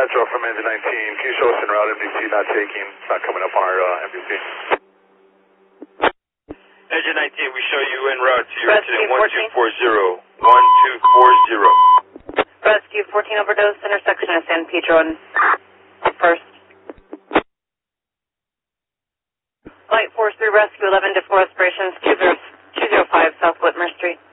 Metro from engine 19. Can you show us en route MDC not taking, not coming up on our MDC? Engine 19, we show you en route to your Rescue incident 1240. 1240. Rescue 14 overdose, intersection of San Pedro and First. Flight 43 Rescue 11 to 4 aspirations, 205 South Whitmer Street.